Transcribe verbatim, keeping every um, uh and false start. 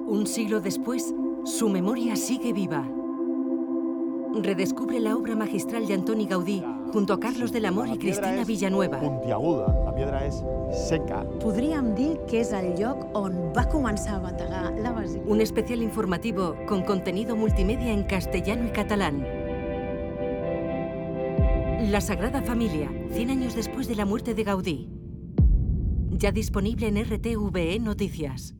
Un siglo después, su memoria sigue viva. Redescubre la obra magistral de Antoni Gaudí junto a Carlos del Amor La i piedra Cristina és Villanueva. puntiaguda, la piedra és seca. Podríem dir que és el lloc on va començar a bategar la basílica. Un especial informativo con contenido multimedia en castellano y catalán. La Sagrada Familia, cien años después de la muerte de Gaudí. Ya disponible en R T V E Noticias.